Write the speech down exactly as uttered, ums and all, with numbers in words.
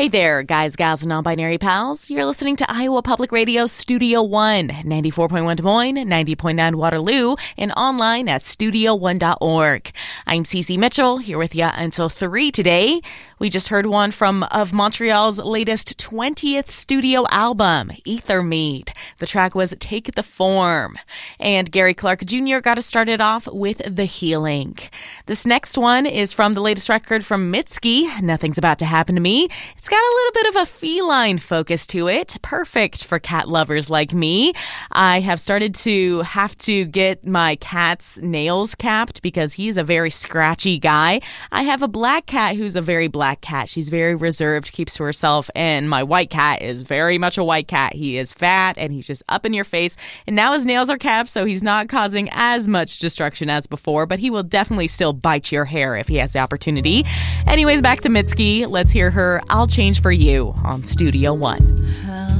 Hey there, guys, gals, and non-binary pals. You're listening to Iowa Public Radio Studio One, ninety-four point one Des Moines, ninety point nine Waterloo, and online at studio one dot org. I'm Cece Mitchell, here with you until three today. We just heard one from of Montreal's latest twentieth studio album, Ether Mead. The track was Take the Form. And Gary Clark Junior got us started off with The Healing. This next one is from the latest record from Mitski, Nothing's About to Happen to Me. It's got a little bit of a feline focus to it, perfect for cat lovers like me. I have started to have to get my cat's nails capped because he's a very scratchy guy. I have a black cat who's a very black cat. She's very reserved, keeps to herself, and my white cat is very much a white cat. He is fat and he's just up in your face, and now his nails are capped, so he's not causing as much destruction as before, but he will definitely still bite your hair if he has the opportunity. Anyways, back to Mitski. Let's hear her I'll Change for You on Studio One.